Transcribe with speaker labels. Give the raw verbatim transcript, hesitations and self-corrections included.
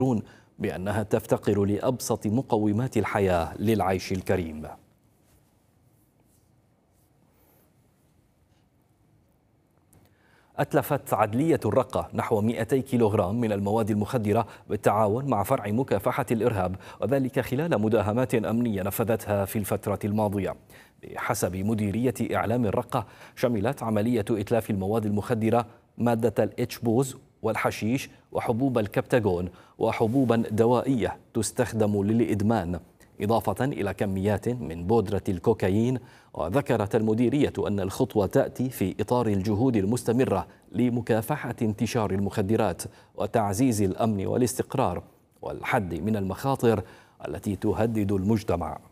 Speaker 1: بأنها تفتقر لأبسط مقومات الحياة للعيش الكريم. أتلفت عدلية الرقة نحو مئتي كيلوغرام من المواد المخدرة بالتعاون مع فرع مكافحة الإرهاب، وذلك خلال مداهمات أمنية نفذتها في الفترة الماضية. بحسب مديرية إعلام الرقة، شملت عملية إتلاف المواد المخدرة مادة الإتشبوز والحشيش وحبوب الكبتاغون وحبوبا دوائية تستخدم للإدمان، إضافة إلى كميات من بودرة الكوكايين. وذكرت المديرية أن الخطوة تأتي في إطار الجهود المستمرة لمكافحة انتشار المخدرات وتعزيز الأمن والاستقرار والحد من المخاطر التي تهدد المجتمع.